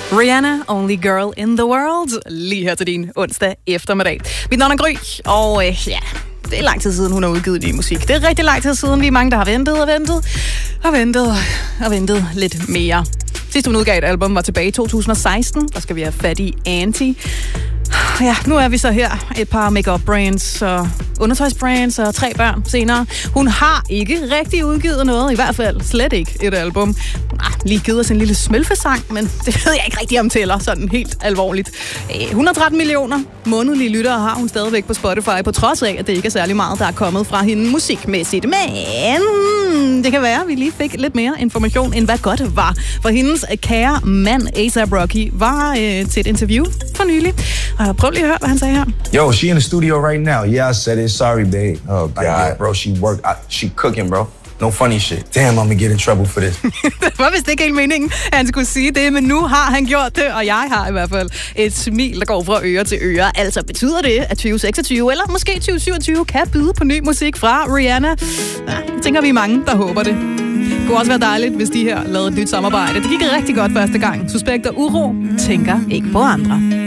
Rihanna, Only Girl in the World, lige her til din onsdag eftermiddag. Mit navn er Gry, og det er lang tid siden, hun har udgivet ny musik. Det er rigtig lang tid siden, vi er mange, der har ventet lidt mere. Sidst hun udgav et album var tilbage i 2016. Der skal vi have fat i Anti. Ja, nu er vi så her. Et par make-up brands og undertøjsbrands og 3 børn senere. Hun har ikke rigtig udgivet noget, i hvert fald slet ikke et album. Hun har lige givet os en lille smølfesang, men det ved jeg ikke rigtig om tæller sådan helt alvorligt. 113 millioner månedlige lyttere har hun stadigvæk på Spotify, på trods af, at det ikke er særlig meget, der er kommet fra hende musikmæssigt. Men det kan være, at vi lige fik lidt mere information, end hvad godt var. For hendes kære mand, A$AP Rocky, var til et interview for nylig. Prøv lige at høre, hvad han sagde her. Yo, she in the studio right now. Yeah, I said it. Sorry, babe. Oh, God. Yeah, bro, she cooking, bro. No funny shit. Damn, I'm gonna get in trouble for this. Det var vist ikke helt meningen, at han skulle sige det, men nu har han gjort det, og jeg har i hvert fald et smil, der går fra øre til øre. Altså betyder det, at 2026 eller måske 2027 kan byde på ny musik fra Rihanna? Ja, tænker vi er mange, der håber det. Det kunne også være dejligt, hvis de her lavede et nyt samarbejde. Det gik rigtig godt første gang. Suspekt og Uro tænker ikke på andre.